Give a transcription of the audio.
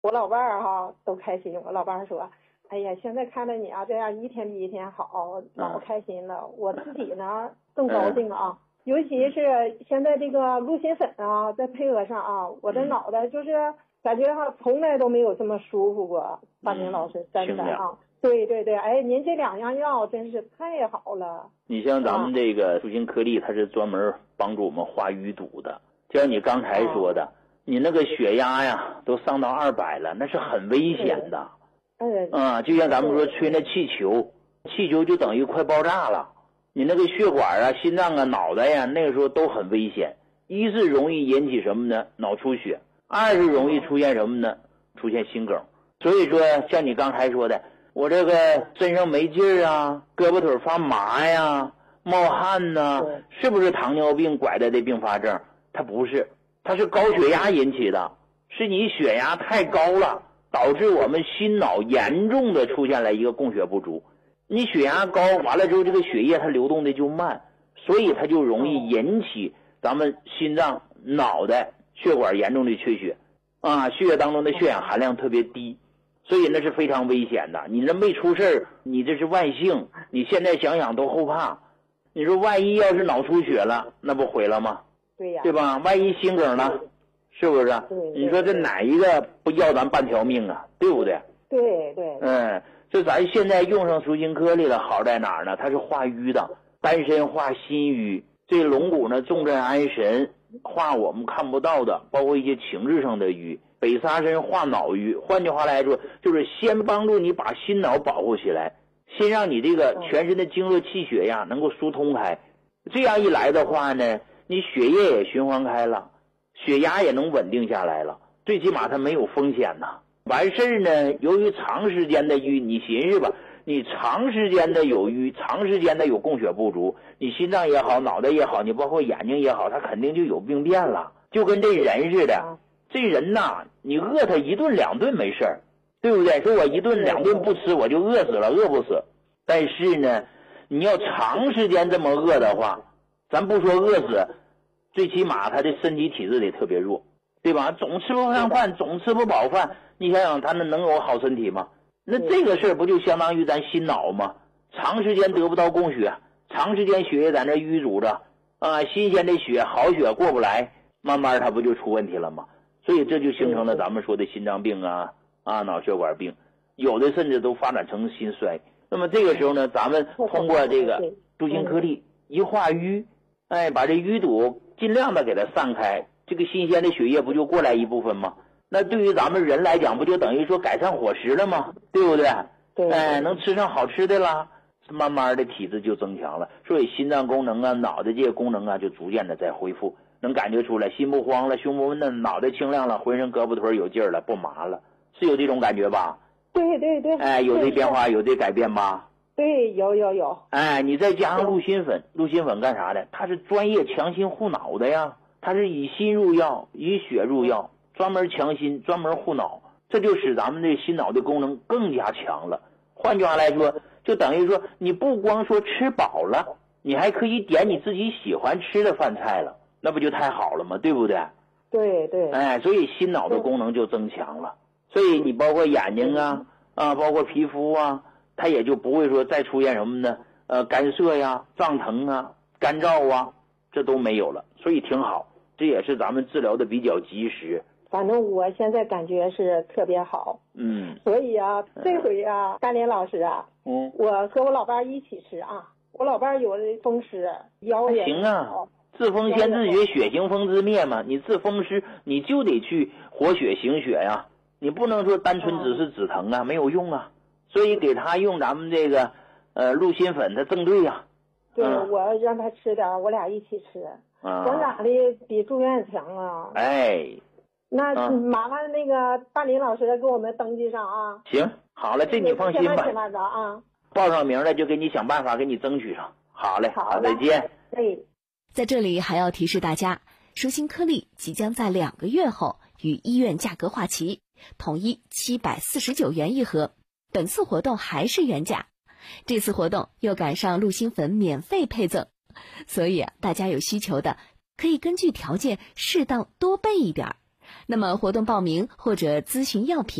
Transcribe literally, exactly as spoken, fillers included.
我老伴儿哈都开心。我老伴儿说：“哎呀，现在看着你啊，这样一天比一天好，老开心了。嗯”我自己呢更高兴啊。嗯尤其是现在这个鹿心粉啊，在配合上啊，我的脑袋就是感觉哈，从来都没有这么舒服过。大明老师，真的啊，对对对，哎，您这两样药真是太好了。 你像咱们这个舒心颗粒，它是专门帮助我们化淤堵的。就像你刚才说的，你那个血压呀都上到二百了，那是很危险的。 嗯啊，就像咱们说吹那气球，气球就等于快爆炸了。你那个血管啊、心脏啊、脑袋呀，那个时候都很危险。一是容易引起什么呢？脑出血；二是容易出现什么呢？出现心梗。所以说，像你刚才说的，我这个身上没劲儿啊，胳膊腿发麻呀，冒汗呐、啊，是不是糖尿病拐带的并发症？它不是，它是高血压引起的，是你血压太高了，导致我们心脑严重的出现了一个供血不足。你血压高完了之后，这个血液它流动的就慢，所以它就容易引起咱们心脏、脑袋血管严重的缺血啊，血液当中的血氧含量特别低，所以那是非常危险的。你这没出事儿，你这是万幸，你现在想想都后怕。你说万一要是脑出血了，那不毁了吗？ 对呀， 对吧？万一心梗呢？是不是？你说这哪一个不要咱半条命啊？对不对？ 对对。 嗯。这咱现在用上舒心颗粒了，好在哪儿呢？它是化瘀的，丹参化心瘀，这龙骨呢重镇安神，化我们看不到的，包括一些情志上的瘀。北沙参化脑瘀，换句话来说，就是先帮助你把心脑保护起来，先让你这个全身的经络气血呀能够疏通开。这样一来的话呢，你血液也循环开了，血压也能稳定下来了，最起码它没有风险呐。完事儿呢，由于长时间的瘀，你寻思吧，你长时间的有瘀，长时间的有供血不足，你心脏也好，脑袋也好，你包括眼睛也好，它肯定就有病变了。就跟这人似的，这人呐，你饿他一顿两顿没事儿，对不对？说我一顿两顿不吃我就饿死了，饿不死。但是呢，你要长时间这么饿的话，咱不说饿死，最起码他的身体体质得特别弱，对吧？总吃不上饭，总吃不饱饭，你想想他那能有好身体吗？那这个事儿不就相当于咱心脑吗？长时间得不到供血，长时间血液在那淤阻着啊，新鲜的血好血过不来，慢慢它不就出问题了吗？所以这就形成了咱们说的心脏病啊啊脑血管病，有的甚至都发展成心衰。那么这个时候呢，咱们通过这个舒心颗粒一化瘀，哎，把这淤堵尽量的给它散开，这个新鲜的血液不就过来一部分吗？那对于咱们人来讲，不就等于说改善伙食了吗？对不对？ 对， 哎，能吃上好吃的了，慢慢的体质就增强了，所以心脏功能啊、脑袋这些功能啊，就逐渐的在恢复，能感觉出来，心不慌了，胸不闷的，脑袋清亮了，浑身胳膊腿有劲儿了，不麻了，是有这种感觉吧？ 对对对。 哎，有这变化，有这改变吧？ 对，有有有。 哎，你再加上鹿心粉，鹿心粉干啥的？它是专业强心护脑的呀，它是以心入药，以血入药。专门强心，专门护脑，这就使咱们这心脑的功能更加强了。换句话来说，就等于说你不光说吃饱了，你还可以点你自己喜欢吃的饭菜了，那不就太好了吗？对不对？ 对对。 哎，所以心脑的功能就增强了，所以你包括眼睛啊啊，包括皮肤啊，它也就不会说再出现什么呢？呃，干涩呀、胀疼啊、干燥啊，这都没有了，所以挺好。这也是咱们治疗的比较及时。 反正我现在感觉是特别好， 嗯， 所以啊，这回啊，甘霖老师啊， 嗯， 我和我老伴一起吃啊，我老伴有风湿，腰也行啊，治风先治血，血行风自灭嘛。你治风湿，你就得去活血行血呀，你不能说单纯只是止疼啊，没有用啊。所以给他用咱们这个呃鹿心粉，它正对呀。 对，嗯、我让他吃点，我俩一起吃， 啊， 我哪的比住院强啊？ 哎。 那麻烦那个大林老师给我们登记上啊。 行，好了，这你放心吧。 千万着啊。 报上名了就给你想办法给你争取上。好嘞， 好， 再见。 哎， 在这里还要提示大家，舒心颗粒即将在两个月后与医院价格划齐，统一七百四十九元一盒。本次活动还是原价，这次活动又赶上鹿心粉免费配赠，所以啊，大家有需求的可以根据条件适当多备一点儿。 那么活动报名或者咨询药品